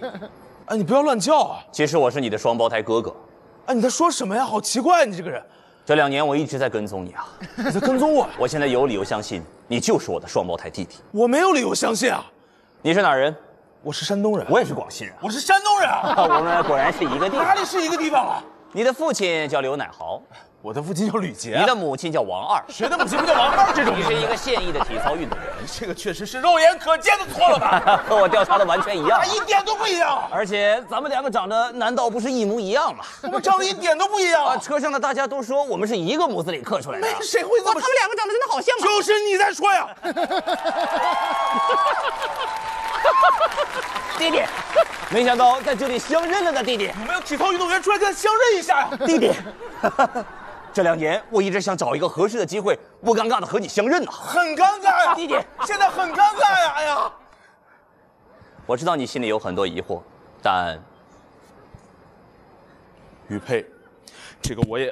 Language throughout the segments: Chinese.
哎，你不要乱叫啊！ 其实我是你的双胞胎哥哥。 哎，你在说什么呀？好奇怪，你这个人。 这2年我一直在跟踪你啊！ 你在跟踪我？ 我现在有理由相信你就是我的双胞胎弟弟。 我没有理由相信啊！ 你是哪儿人？ 我是山东人。 我也是广西人。 我是山东人啊！ 我们果然是一个地方。 哪里是一个地方啊？ 你的父亲叫刘乃豪， 我的父亲叫吕杰。 你的母亲叫王二。 谁的母亲不叫王二这种？ 你是一个现役的体操运动员。 这个确实是肉眼可见的错了吧？ 和我调查的完全一样， 一点都不一样。 而且咱们2个长得难道不是一模一样吗？ 我们长得一点都不一样啊！ 车上的大家都说我们是一个模子里刻出来的。 谁会这么说？ 他们2个长得真的好像吗？ 就是你在说呀！ 弟弟，没想到在这里相认了呢，弟弟。 有没有体操运动员出来跟他相认一下呀？ 弟弟，这2年我一直想找一个合适的机会，不尴尬的和你相认呢。 很尴尬呀， 弟弟， 现在很尴尬呀！哎呀， 我知道你心里有很多疑惑，但玉佩，这个我也。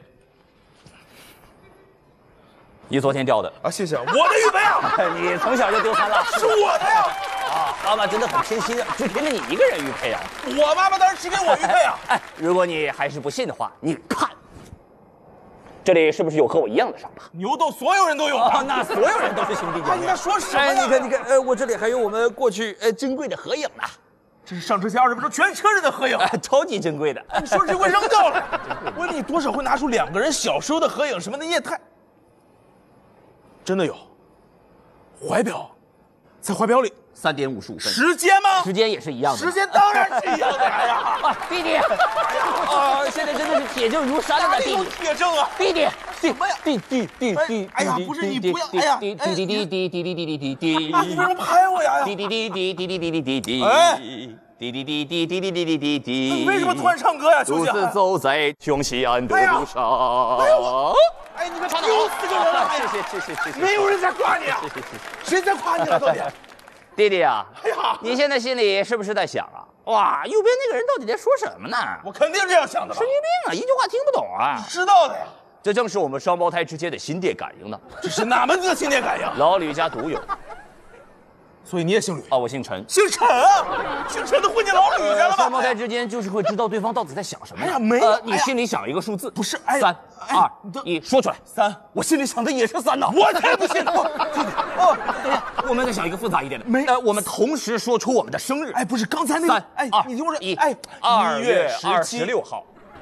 你昨天掉的啊，谢谢，我的玉佩啊！ 你从小就丢3了， 是我的呀！ 啊，妈妈真的很偏心啊，只给了你一个人玉佩啊。 我妈妈当然只给我玉佩啊！ 哎，如果你还是不信的话，你看，这里是不是有和我一样的伤疤？ 牛痘所有人都有啊，那所有人都是兄弟姐妹。 你在说什么呀？ 你看，我这里还有我们过去珍贵的合影呢。 这是上车前20分钟全车人的合影， 超级珍贵的。 你说这会扔掉了？我以为你多少会拿出2个人小时候的合影什么的，你也太……真的有，怀表，在怀表里 3点55分。 时间吗？ 时间也是一样的。 时间当然是一样的呀！ 弟弟，现在真的是铁证如山了呢，弟弟。 铁证啊！ 弟弟， 什么呀？ 弟， 哎呀，不是你不要，哎呀， 弟， 你为什么拍我呀？ 弟， 哎。 滴， 你为什么突然唱歌呀？ 独自走在穷西安的路上。 哎，你可唱的好，4个人了！ 谢， 没有人在夸你啊！谁在夸你了？到底？ 弟弟啊， 哎呀， 你现在心里是不是在想啊？哇，右边那个人到底在说什么呢？ 我肯定这样想的吧？ 神经病啊，一句话听不懂啊！ 知道的呀。 这正是我们双胞胎之间的心电感应呢。 这是哪门子的心电感应？ 老吕家独有。 所以你也姓吕啊？我姓陈。 姓陈啊？姓陈的混进老吕家了吧？ 双胞胎之间就是会知道对方到底在想什么。 哎呀，没有， 你心里想一个数字， 不是？3、 2、1，说出来。 3， 我心里想的也是3呢。 我才不信呢！ 我们再想一个复杂一点的。 没， 我们同时说出我们的生日。 哎，不是，刚才那个 ，3、2、 你听我说 ，1， 哎 ，2月26号。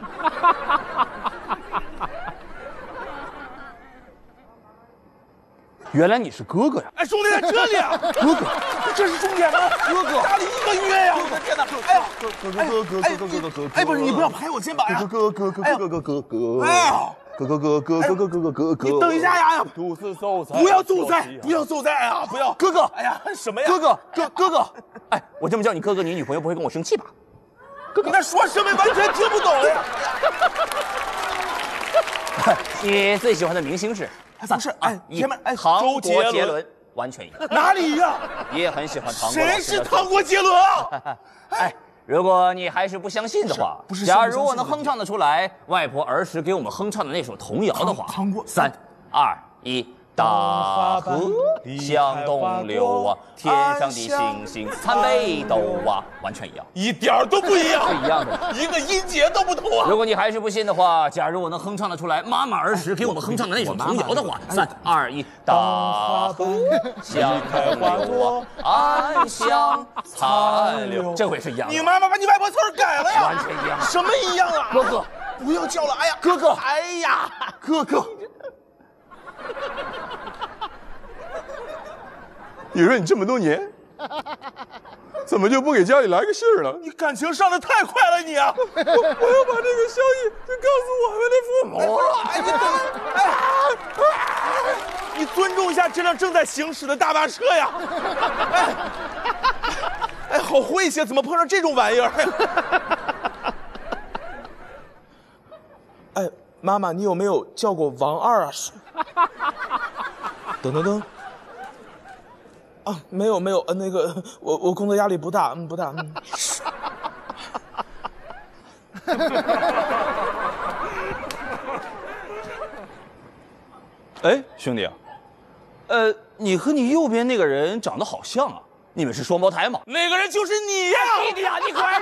原来你是哥哥呀！ 哎，兄弟在这里啊！ 哥哥， 这是重点吗？ 哥哥， 哪里1个月呀？我的天哪！哎呀， 哥， 哎，不是，你不要拍我肩膀呀！ 哥， 哎呀， 哥， 你等一下呀！ 独自走在， 不要走在，不要走在啊！不要， 哥哥！ 哎呀，什么呀？ 哥哥！哎，我这么叫你哥哥，你女朋友不会跟我生气吧？ 哥哥，你在说什么？完全听不懂呀！ 你最喜欢的明星是？ 不是，前面唐国杰伦，完全一样。 哪里一样？ 你也很喜欢唐国。谁是唐国杰伦啊？ 哎，如果你还是不相信的话，假如我能哼唱得出来外婆儿时给我们哼唱的那首童谣的话，3、2、1。大河向东流啊，天上的星星参北斗啊，完全一样， 一点都不一样， 是一样的， 一个音节都不同啊！ 如果你还是不信的话，假如我能哼唱得出来妈妈儿时给我们哼唱的那首童谣的话，3、2、1，大河向东流啊，安乡残留，这回是一样的。 你妈妈把你外婆词儿改了呀？ 完全一样。 什么一样啊？ 哥哥， 不要叫了！哎呀， 哥哥， 哎呀， 哥哥。 你说你这么多年，怎么就不给家里来个信儿呢？ 你感情上的太快了，你啊！ 我要把这个消息就告诉我们的父母。 你尊重一下这辆正在行驶的大巴车呀！哎，好诙谐，怎么碰上这种玩意儿？哎，妈妈，你有没有叫过王二啊？噔。啊，没有，那个我工作压力不大，不大。 哎，兄弟啊，你和你右边那个人长得好像啊，你们是双胞胎吗？ 那个人就是你呀， 弟弟啊，你果然。